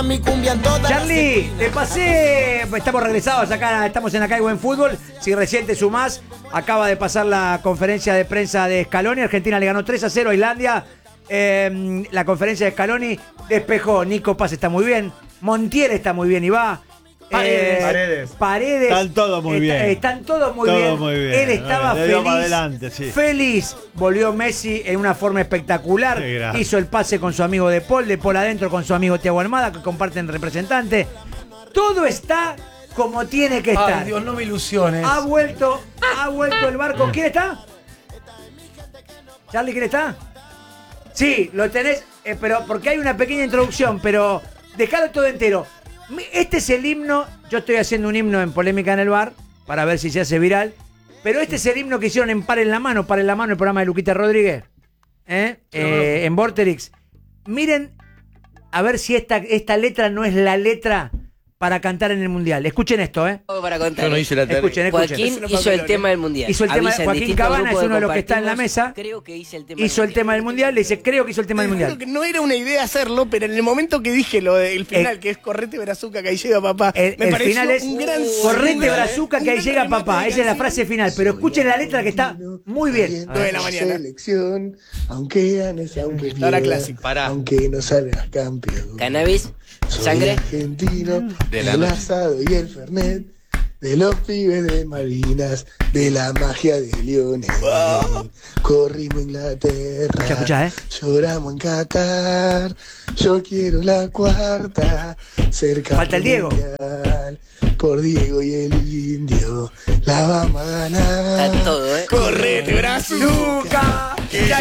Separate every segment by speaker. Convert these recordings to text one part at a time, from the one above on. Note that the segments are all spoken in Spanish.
Speaker 1: Charlie, te pasé. Estamos regresados acá, estamos en Acá hay Buen Fútbol. Si recién te sumás, acaba de pasar la conferencia de prensa de Scaloni. Argentina le ganó 3-0 a Islandia. La conferencia de Scaloni despejó. Nico Paz está muy bien. Montiel está muy bien y va. Paredes.
Speaker 2: Están todos muy bien.
Speaker 1: Están todos muy bien. Él estaba feliz.
Speaker 2: Adelante, sí.
Speaker 1: Feliz. Volvió Messi en una forma espectacular. Hizo el pase con su amigo De Paul adentro con su amigo Thiago Almada, que comparten representante. Todo está como tiene que estar.
Speaker 3: Ay, Dios, no me ilusiones.
Speaker 1: Ha vuelto el barco. ¿Quién está? ¿Charlie, quién está? Sí, lo tenés, pero porque hay una pequeña introducción, pero dejalo todo entero. Este es el himno. Yo estoy haciendo un himno en Polémica en el Bar para ver si se hace viral. Pero este es el himno que hicieron en Par en la Mano, el programa de Luquita Rodríguez. En Vorterix. Miren a ver si esta letra no es la letra para cantar en el Mundial. Escuchen esto,
Speaker 4: Para contar.
Speaker 5: Yo no hice la tarea.
Speaker 1: Escuchen.
Speaker 4: Joaquín hizo el tema del Mundial.
Speaker 1: Hizo el tema, Joaquín Cabana es uno de los que está en la mesa.
Speaker 4: Creo que hizo
Speaker 1: el tema del Mundial. Le dice, creo que hizo el tema del Mundial.
Speaker 6: Que no era una idea hacerlo, pero en el momento que dije lo del final, que es Correte Brazuca, que ahí llega papá, me
Speaker 1: el
Speaker 6: pareció
Speaker 1: final es
Speaker 6: un gran
Speaker 1: Correte Brazuca, que ahí llega papá. Esa es la frase final. Pero escuchen la letra que está muy bien.
Speaker 6: 9 de la mañana.
Speaker 7: Selección, aunque ganes, aunque
Speaker 6: pierdas,
Speaker 7: aunque no salgas campeón.
Speaker 4: Cannabis, sangre.
Speaker 7: Argentino, del asado y el fernet, de los pibes de Malvinas, de la magia de Lionel. Corrimos a Inglaterra,
Speaker 1: Escucha,
Speaker 7: lloramos en Qatar, yo quiero la cuarta, cerca.
Speaker 1: Falta el Diego.
Speaker 7: Mundial, por Diego y el Indio, la vamos a ganar.
Speaker 4: Está todo,
Speaker 6: Correte Brazuca.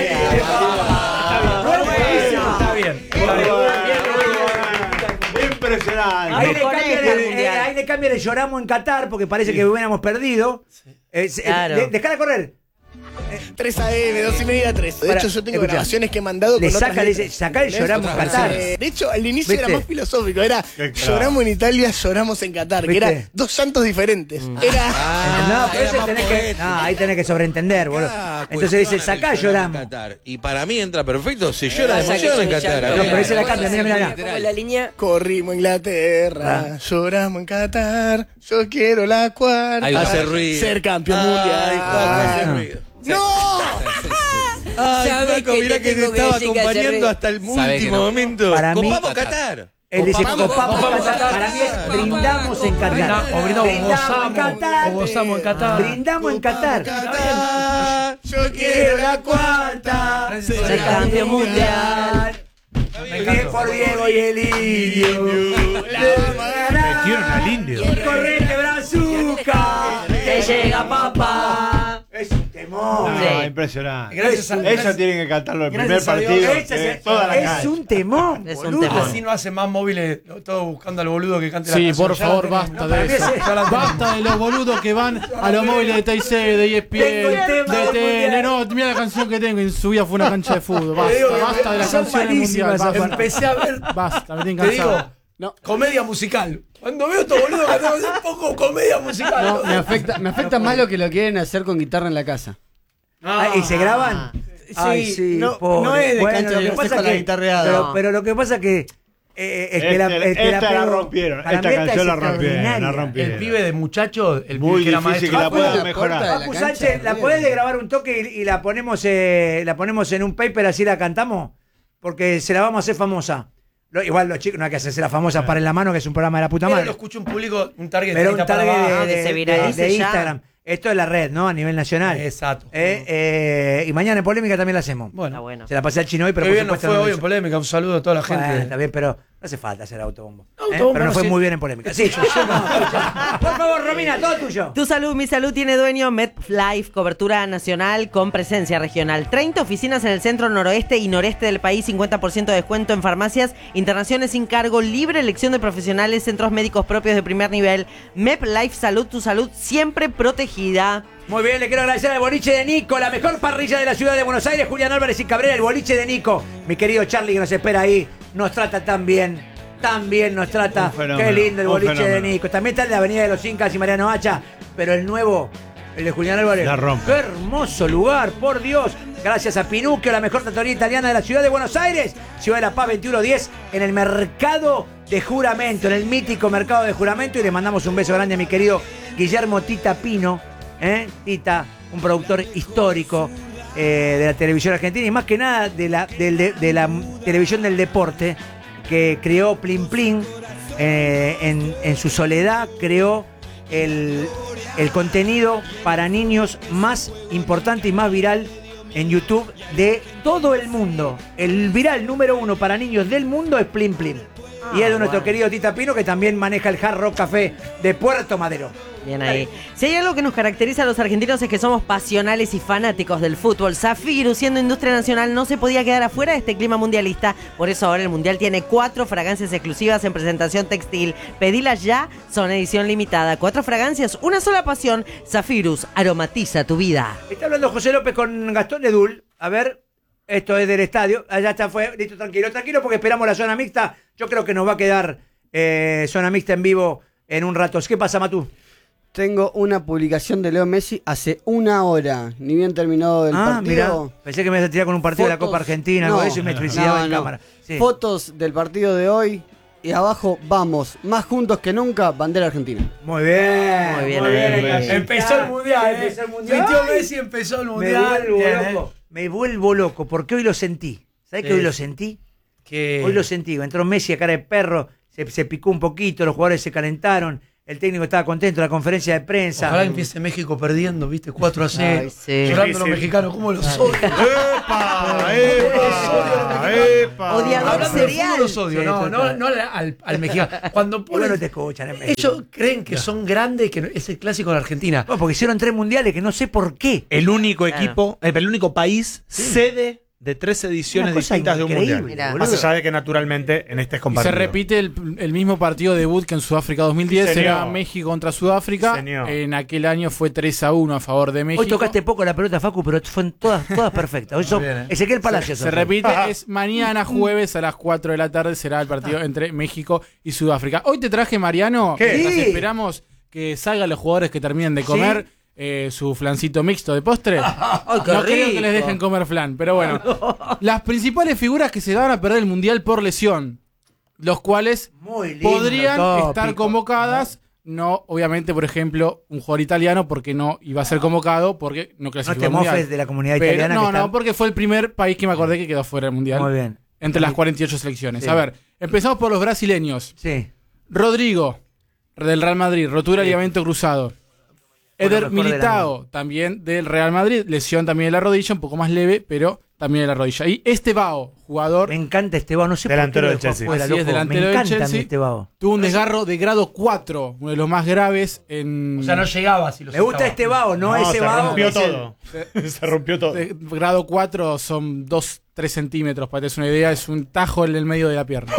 Speaker 3: Está bien.
Speaker 2: Impresionante.
Speaker 1: Ahí le cambian el lloramos en Qatar porque parece que hubiéramos perdido.
Speaker 4: Claro.
Speaker 1: Dejala correr.
Speaker 6: 3 AM, 2 y media, 3. De hecho, yo tengo grabaciones que he mandado con otras letras.
Speaker 1: Saca el lloramos en Qatar.
Speaker 6: De hecho, al inicio
Speaker 1: ¿Viste?
Speaker 6: era más filosófico. Era lloramos en Italia, lloramos en Qatar. Que
Speaker 1: ¿Viste?
Speaker 6: era dos santos diferentes.
Speaker 1: Ahí tenés que sobreentender, boludo. Entonces dice, sacá lloramos.
Speaker 5: Y para mí entra perfecto. Si llora de emoción en Qatar.
Speaker 1: No, pero ese la cambia, mira.
Speaker 4: Como la línea.
Speaker 6: Corrimos a Inglaterra, lloramos en Qatar, yo quiero la cuarta.
Speaker 5: Ahí hace ruido.
Speaker 6: Ser campeón mundial.
Speaker 5: Hace ruido.
Speaker 6: ¡No!
Speaker 5: Ay, Paco, mirá que te estaba acompañando
Speaker 4: hasta
Speaker 5: hasta el último momento.
Speaker 1: Para mí-
Speaker 5: Copamos Qatar.
Speaker 1: Él dice,
Speaker 6: Copamos
Speaker 1: Qatar. Para mí es brindamos en Qatar.
Speaker 3: Gozamos en Qatar.
Speaker 1: Brindamos en Qatar.
Speaker 6: Yo quiero la cuarta.
Speaker 4: Ser campeón mundial.
Speaker 1: Por Diego y el Indio.
Speaker 2: Metieron al Indio.
Speaker 1: Correte Brazuca.
Speaker 4: Que llega papá.
Speaker 1: Es un temón.
Speaker 2: No, impresionante.
Speaker 3: Gracias a-
Speaker 2: Eso tienen que cantarlo el primer
Speaker 3: gracias a Dios.
Speaker 2: partido. Toda la
Speaker 1: Es
Speaker 2: cancha.
Speaker 1: un temón.
Speaker 4: Es un
Speaker 1: boludo.
Speaker 4: temón.
Speaker 3: Así no hace más móviles, todos buscando al boludo que cante la
Speaker 8: Sí,
Speaker 3: canción.
Speaker 8: por
Speaker 3: Ya
Speaker 8: favor,
Speaker 3: la tenemos.
Speaker 8: basta
Speaker 3: No,
Speaker 8: de
Speaker 3: para
Speaker 8: eso.
Speaker 3: mí ya la tenemos.
Speaker 8: Basta de los boludos que van a los móviles de TIC, de ESPN,
Speaker 1: Tengo el tema
Speaker 8: de
Speaker 1: del
Speaker 8: TN.
Speaker 1: mundial.
Speaker 8: No, mira la canción que tengo. En su vida fue una cancha de fútbol.
Speaker 1: Te digo
Speaker 8: Basta,
Speaker 1: que
Speaker 8: basta de la
Speaker 1: son
Speaker 8: canción del mundial.
Speaker 1: malísimas esas
Speaker 8: Basta,
Speaker 3: Empecé a ver,
Speaker 8: basta, me tienen
Speaker 3: te digo,
Speaker 8: cansado. No.
Speaker 3: comedia musical. Cuando veo estos boludos cantando un poco comedia musical.
Speaker 9: No, me afecta más lo que lo quieren hacer con guitarra en la casa.
Speaker 1: ¿Y se graban? Ay, sí,
Speaker 9: no
Speaker 1: pobre.
Speaker 9: es de cancha
Speaker 1: lo que
Speaker 9: de
Speaker 1: pasa
Speaker 9: con la
Speaker 1: que-
Speaker 9: guitarreada.
Speaker 1: pero lo que pasa es que
Speaker 2: Esta la rompieron.
Speaker 1: para
Speaker 2: Esta
Speaker 1: mí
Speaker 2: canción la
Speaker 1: es
Speaker 2: rompieron. La
Speaker 1: extraordinaria.
Speaker 2: rompieron.
Speaker 3: El pibe de muchacho, el
Speaker 2: Muy
Speaker 3: pibe que era
Speaker 2: difícil
Speaker 3: maestro.
Speaker 2: que la puedan
Speaker 9: la
Speaker 2: mejorar.
Speaker 9: puerta de
Speaker 1: Papu
Speaker 9: la cancha,
Speaker 1: Sánchez, ¿la
Speaker 9: bien.
Speaker 1: podés grabar un toque y la ponemos en un paper así la cantamos? Porque se la vamos a hacer famosa. Igual los chicos no hay que hacerse la famosa para en la mano, que es un programa de la puta
Speaker 3: Pero
Speaker 1: madre.
Speaker 3: lo escucha un público, un target
Speaker 1: Pero un
Speaker 3: 30 para
Speaker 1: target
Speaker 3: abajo.
Speaker 4: que se viralice
Speaker 1: de
Speaker 4: ya.
Speaker 1: Instagram. Esto es la red, ¿no? A nivel nacional.
Speaker 3: Exacto.
Speaker 1: Y mañana en Polémica también la hacemos.
Speaker 3: Bueno,
Speaker 4: Está bueno.
Speaker 1: Se la pasé al chino hoy, pero
Speaker 3: muy
Speaker 1: por
Speaker 3: bien, nos
Speaker 1: supuesto
Speaker 3: fue
Speaker 1: no lo
Speaker 3: hoy en
Speaker 1: hizo.
Speaker 3: Polémica. Un saludo a toda la gente.
Speaker 1: Bueno, está bien, pero no hace falta hacer autobombo.
Speaker 3: Autobombo,
Speaker 1: Pero no fue
Speaker 3: sí.
Speaker 1: muy bien en Polémica. Sí, Por favor, Romina, todo tuyo.
Speaker 10: Tu salud, mi salud tiene dueño MedLife, cobertura nacional con presencia regional. 30 oficinas en el centro noroeste y noreste del país, 50% de descuento en farmacias, internaciones sin cargo, libre elección de profesionales, centros médicos propios de primer nivel. MedLife Salud, tu salud siempre protegida.
Speaker 1: Muy bien, le quiero agradecer al boliche de Nico, la mejor parrilla de la ciudad de Buenos Aires, Julián Álvarez y Cabrera, el boliche de Nico. Mi querido Charlie que nos espera ahí, nos trata tan bien nos trata.
Speaker 2: Un fenómeno,
Speaker 1: Qué lindo el
Speaker 2: un
Speaker 1: boliche de
Speaker 2: fenómeno.
Speaker 1: Nico. También está en la Avenida de los Incas y Mariano Hacha, pero el nuevo, el de Julián Álvarez.
Speaker 2: La rompe.
Speaker 1: Qué hermoso lugar, por Dios. Gracias a Pinucchio, la mejor trattoria italiana de la ciudad de Buenos Aires, Ciudad de la Paz 2110, en el mercado de Juramento, en el mítico mercado de Juramento, y le mandamos un beso grande a mi querido Guillermo Tita Pino, Tita, un productor histórico de la televisión argentina y más que nada de la televisión del deporte, que creó Plin Plin en su soledad, creó el contenido para niños más importante y más viral en YouTube de todo el mundo. El viral número 1 para niños del mundo es Plin Plin. Y es de nuestro querido Tita Pino, que también maneja el Hard Rock Café de Puerto Madero.
Speaker 10: Bien ahí. Si hay algo que nos caracteriza a los argentinos es que somos pasionales y fanáticos del fútbol. Zafiro, siendo industria nacional, no se podía quedar afuera de este clima mundialista. Por eso ahora el mundial tiene 4 fragancias exclusivas en presentación textil. Pedilas ya, son edición limitada. 4 fragancias, una sola pasión. Zafirus, aromatiza tu vida.
Speaker 1: Está hablando José López con Gastón Edul. A ver, esto es del estadio. Allá está, fue. Listo, tranquilo, porque esperamos la zona mixta. Yo creo que nos va a quedar zona mixta en vivo en un rato. ¿Qué pasa, Matú?
Speaker 9: Tengo una publicación de Leo Messi hace 1 hora, ni bien terminado el partido.
Speaker 1: Mirá, pensé que me ibas a tirar con un partido de la Copa Argentina, algo de eso, y me estriciaba en cámara. Sí.
Speaker 9: Fotos del partido de hoy y abajo, vamos, más juntos que nunca, bandera argentina.
Speaker 1: Muy bien.
Speaker 3: Empezó el mundial. Metió Messi, empezó el mundial.
Speaker 1: Me vuelvo loco, porque hoy lo sentí. ¿Sabés que hoy lo sentí? Hoy lo sentí. Entró Messi a cara de perro, se picó un poquito, los jugadores se calentaron. El técnico estaba contento, la conferencia de prensa.
Speaker 3: Ojalá empiece México perdiendo, ¿viste? 4-0.
Speaker 10: Ay, sí.
Speaker 3: Llorando los mexicanos, ¿cómo los odio?
Speaker 2: ¡Epa!
Speaker 10: Odiador serial.
Speaker 3: ¿Cómo los odio? No al mexicano. Cuando ponen,
Speaker 1: no te escuchan en México.
Speaker 3: ellos creen que son grandes y que es el clásico de la Argentina.
Speaker 1: Bueno, porque hicieron 3 mundiales que no sé por qué.
Speaker 11: El único equipo, el único país sede de 3 ediciones distintas de un mundial.
Speaker 10: Mirá.
Speaker 11: Más allá de que naturalmente en este es
Speaker 8: Y
Speaker 11: compartido.
Speaker 8: se repite el mismo partido debut que en Sudáfrica 2010,
Speaker 11: Sí,
Speaker 8: era
Speaker 11: señor.
Speaker 8: México contra Sudáfrica.
Speaker 11: Sí, señor.
Speaker 8: En aquel año fue 3-1 a favor de México.
Speaker 1: Hoy tocaste poco la pelota, Facu, pero fueron todas perfectas. Hoy son Ezequiel Palacios.
Speaker 8: Se repite, es mañana jueves a las 4 de la tarde será el partido entre México y Sudáfrica. Hoy te traje, Mariano, mientras esperamos que salgan los jugadores que terminen de comer su flancito mixto de postre.
Speaker 10: ¡Ay, qué
Speaker 8: No creo
Speaker 10: rico!
Speaker 8: que les dejen comer flan, pero bueno. Las principales figuras que se van a perder el Mundial por lesión, los cuales
Speaker 1: Muy lindo
Speaker 8: podrían
Speaker 1: tópico.
Speaker 8: estar convocadas. No, obviamente, por ejemplo, un jugador italiano, porque no iba a ser convocado, porque no
Speaker 1: No
Speaker 8: clasificó
Speaker 1: te
Speaker 8: al Mundial.
Speaker 1: mofes de la comunidad
Speaker 8: Pero,
Speaker 1: italiana. que está-
Speaker 8: no, porque fue el primer país que me acordé que quedó fuera del Mundial.
Speaker 1: Muy bien.
Speaker 8: Entre las 48 selecciones.
Speaker 1: Sí.
Speaker 8: A ver, empezamos por los brasileños.
Speaker 1: Sí.
Speaker 8: Rodrigo, del Real Madrid, rotura de ligamento cruzado. Eder
Speaker 1: mejor del
Speaker 8: Militao, también del Real Madrid, lesión también de la rodilla, un poco más leve, pero también de la rodilla. Y Estevao, jugador,
Speaker 1: Me encanta Estebao, no sé
Speaker 11: Delantero
Speaker 1: por
Speaker 11: del
Speaker 1: qué lo dejó
Speaker 11: Chelsea.
Speaker 1: afuera,
Speaker 8: Así es,
Speaker 1: loco.
Speaker 8: delantero
Speaker 1: Me
Speaker 8: del
Speaker 1: encanta
Speaker 8: Chelsea.
Speaker 1: mi Estebao.
Speaker 8: tuvo un desgarro de grado 4, uno de los más graves en...
Speaker 3: O sea, no llegaba si lo
Speaker 1: Me gusta Estebao, no ese
Speaker 11: se
Speaker 1: Bao.
Speaker 11: rompió
Speaker 1: es el-
Speaker 11: todo. Se rompió todo.
Speaker 8: de grado 4 son 2-3 centímetros, para que te des una idea, es un tajo en el medio de la pierna.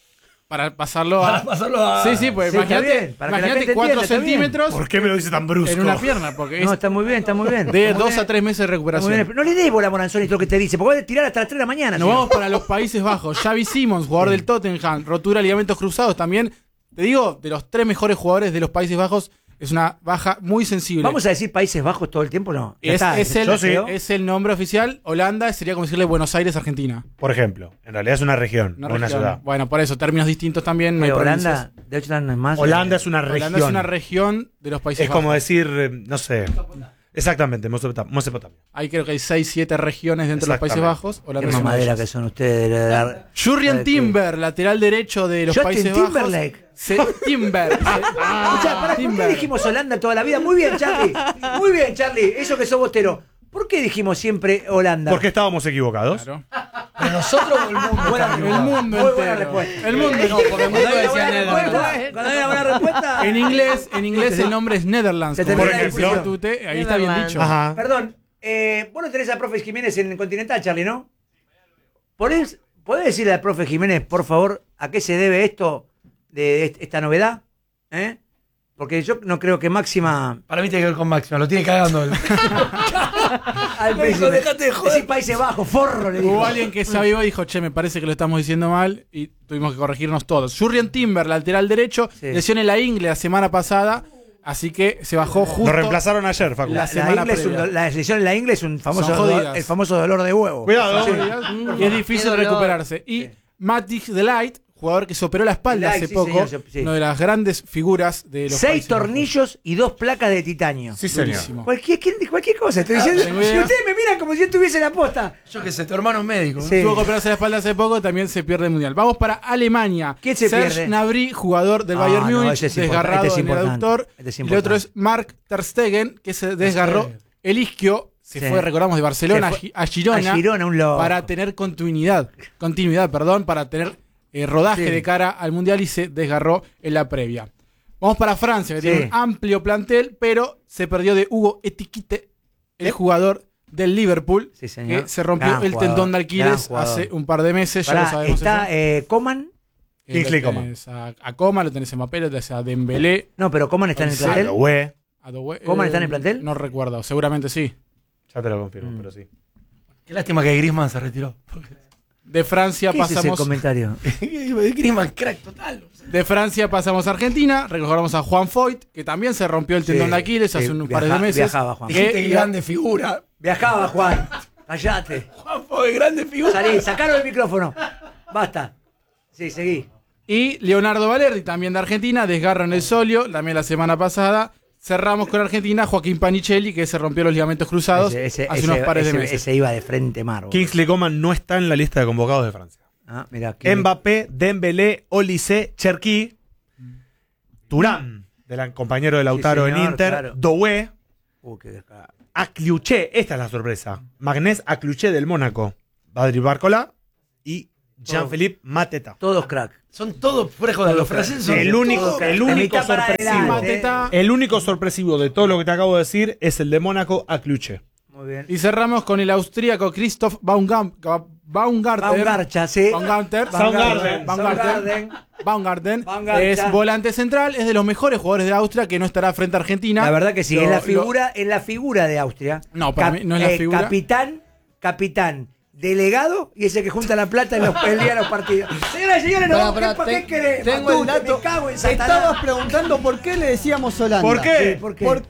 Speaker 8: Para pasarlo a... Sí, pues
Speaker 1: Sí, está
Speaker 8: imagínate,
Speaker 1: bien, para que la
Speaker 8: imagínate
Speaker 1: gente
Speaker 8: 4
Speaker 1: entienda, está bien.
Speaker 8: centímetros
Speaker 11: ¿Por qué me lo dice tan brusco?
Speaker 8: en una pierna, porque
Speaker 1: No,
Speaker 8: es
Speaker 1: está muy bien, está muy bien.
Speaker 8: de
Speaker 1: Está muy
Speaker 8: 2
Speaker 1: bien.
Speaker 8: a 3 meses de
Speaker 1: Está muy
Speaker 8: recuperación.
Speaker 1: bien. No le des bola a Moranzoni lo que te dice, porque va a tirar hasta las 3 de la mañana.
Speaker 8: Nos
Speaker 1: si no.
Speaker 8: vamos para los Países Bajos. Xavi Simons, jugador del Tottenham, rotura de ligamentos cruzados también. Te digo, de los 3 mejores jugadores de los Países Bajos, es una baja muy sensible.
Speaker 1: ¿Vamos a decir Países Bajos todo el tiempo? No. Ya
Speaker 8: Es,
Speaker 1: está,
Speaker 8: es
Speaker 1: yo sí.
Speaker 8: es el nombre oficial. Holanda sería como decirle Buenos Aires, Argentina.
Speaker 11: Por ejemplo, en realidad es una región,
Speaker 8: Una
Speaker 11: no una
Speaker 8: región.
Speaker 11: ciudad.
Speaker 8: Bueno, por eso, términos distintos también. No hay
Speaker 1: Pero
Speaker 8: provincias.
Speaker 1: Holanda, de hecho, no es más.
Speaker 11: Holanda es una región.
Speaker 8: Holanda es una región de los Países
Speaker 11: Es
Speaker 8: Bajos.
Speaker 11: como decir, no sé. Exactamente, Mesopotamia.
Speaker 8: Hay creo que hay 6-7 regiones dentro de los Países
Speaker 11: Exactamente.
Speaker 8: Bajos.
Speaker 1: Qué
Speaker 8: Holanda es una de
Speaker 1: mamadera
Speaker 8: ellas.
Speaker 1: que son ustedes. de dar-
Speaker 8: Jurrien Timber, lateral derecho de los
Speaker 1: Justin
Speaker 8: Países
Speaker 1: Timberlake.
Speaker 8: Bajos. Timber.
Speaker 1: Escuchá, ¿por qué dijimos Holanda toda la vida? Muy bien, Charlie. Muy bien, Charlie. Eso que sos bostero. ¿Por qué dijimos siempre Holanda?
Speaker 11: Porque estábamos equivocados.
Speaker 8: Claro.
Speaker 3: ¿Pero nosotros o el mundo?
Speaker 8: El mundo
Speaker 1: Muy buena
Speaker 8: entero.
Speaker 1: respuesta.
Speaker 8: El mundo
Speaker 9: No, porque el mundo decía Netherlands.
Speaker 1: Cuando hay una buena respuesta.
Speaker 8: En inglés el nombre es Netherlands.
Speaker 1: Se
Speaker 8: como
Speaker 1: termina
Speaker 8: por
Speaker 1: la
Speaker 8: ejemplo,
Speaker 1: discusión.
Speaker 8: Tute, ahí está bien dicho.
Speaker 11: Ajá.
Speaker 1: Perdón, vos no tenés a profe Jiménez en el Continental, Charlie, ¿no? ¿Podés decirle al profe Jiménez, por favor, a qué se debe esto de esta novedad? ¿Eh? Porque yo no creo que Máxima...
Speaker 3: Para mí tiene que ver con Máxima, lo tiene cagando.
Speaker 1: Al príncipe.
Speaker 3: Dejate de joder.
Speaker 1: Decí Países Bajos, forro, le digo.
Speaker 8: Hubo alguien que sabía y dijo, che, me parece que lo estamos diciendo mal y tuvimos que corregirnos todos. Jurrien Timber, lateral derecho,
Speaker 1: Sí.
Speaker 8: lesión en la ingle la semana pasada, así que se bajó justo.
Speaker 11: Nos reemplazaron ayer, Facu.
Speaker 8: La semana previa.
Speaker 1: La lesión en la ingle es un famoso
Speaker 8: Son jodidas.
Speaker 1: el famoso dolor de huevo.
Speaker 11: Cuidado.
Speaker 8: Sí, y es difícil
Speaker 10: Qué dolor.
Speaker 8: recuperarse. Y Matthijs de Ligt, jugador que se operó la espalda hace poco,
Speaker 1: sí.
Speaker 8: una de las grandes figuras de los
Speaker 1: 6 tornillos y 2 placas de titanio.
Speaker 11: Sí, señor.
Speaker 1: Cualquier cosa, estoy diciendo.
Speaker 8: tengo
Speaker 1: Si
Speaker 8: idea.
Speaker 1: ustedes me miran como si yo estuviese la posta.
Speaker 3: Yo que sé, tu hermano es médico.
Speaker 1: Sí.
Speaker 8: Tuvo que operarse la espalda hace poco, también se pierde el Mundial. Vamos para Alemania.
Speaker 1: ¿Quién se
Speaker 8: Serge
Speaker 1: pierde?
Speaker 8: Gnabry, jugador del Bayern
Speaker 1: no,
Speaker 8: Múnich,
Speaker 1: ese es
Speaker 8: desgarrado
Speaker 1: este es
Speaker 8: en el
Speaker 1: importante.
Speaker 8: aductor.
Speaker 1: Este es
Speaker 8: Y el otro es
Speaker 1: importante.
Speaker 8: Mark Ter Stegen, que se desgarró el isquio. Se
Speaker 1: Sí.
Speaker 8: fue, recordamos, de Barcelona
Speaker 1: Se fue
Speaker 8: a Girona.
Speaker 1: a Girona, un loco.
Speaker 8: Para tener continuidad, para tener rodaje de cara al Mundial y se desgarró en la previa. Vamos para Francia, que tiene un amplio plantel, pero se perdió de Hugo Etiquette, el jugador del Liverpool, que se rompió el tendón de Aquiles hace un par de meses. Ya lo sabemos.
Speaker 1: Está Coman.
Speaker 11: Kingsley
Speaker 8: Lo
Speaker 11: Coman.
Speaker 8: tenés a Coman, lo tenés en Mbappé, lo tenés a Dembélé.
Speaker 1: No, pero Coman está en el plantel. ¿Coman está en el plantel?
Speaker 8: No recuerdo, seguramente sí.
Speaker 11: Ya te lo confirmo, pero sí.
Speaker 3: Qué lástima que Griezmann se retiró.
Speaker 8: De Francia
Speaker 1: ¿Qué es ese
Speaker 8: pasamos.
Speaker 1: comentario?
Speaker 3: Griezmann, crack total.
Speaker 8: De Francia pasamos a Argentina. Recordamos a Juan Foyt, que también se rompió el tendón de Aquiles hace un par de meses.
Speaker 1: Viajaba, Juan.
Speaker 3: Dijiste grande figura.
Speaker 1: Viajaba, Juan. Callate.
Speaker 3: Juan fue grande figura.
Speaker 1: Salí, sacaron el micrófono. Basta. Sí, seguí.
Speaker 8: Y Leonardo Valerdi, también de Argentina, desgarro en el solio, también la semana pasada. Cerramos con Argentina, Joaquín Panichelli, que se rompió los ligamentos cruzados hace unos pares de meses.
Speaker 1: Ese iba de frente mar.
Speaker 11: Kingsley Coman no está en la lista de convocados de Francia.
Speaker 1: Mira,
Speaker 11: Mbappé, Dembélé, Olise, Cherki, Turán, del compañero de Lautaro
Speaker 1: Sí, señor,
Speaker 11: en Inter,
Speaker 1: claro.
Speaker 11: Doué,
Speaker 1: qué descarado.
Speaker 11: Acliuché, esta es la sorpresa. Magnés Acliuché del Mónaco, Badri Barcola y Jean-Philippe Mateta.
Speaker 1: Todos crack.
Speaker 3: Son todos frejos de los franceses.
Speaker 11: El único sorpresivo de todo lo que te acabo de decir es el de Mónaco Acliuché.
Speaker 1: Muy bien.
Speaker 8: Y cerramos con el austríaco Christoph Baumgarten. Baumgarten es volante central, es de los mejores jugadores de Austria, que no estará frente a Argentina.
Speaker 1: La verdad que sí, es la figura de Austria.
Speaker 8: No, para mí no es la figura.
Speaker 1: Capitán, delegado y ese que junta la plata el día de los partidos. Señoras y señores, ¿qué querés?
Speaker 9: Tengo el
Speaker 1: Matute,
Speaker 9: dato.
Speaker 1: me cago en Satanás.
Speaker 9: Estabas preguntando por qué le decíamos Holanda.
Speaker 11: ¿Por qué?
Speaker 1: ¿Por qué?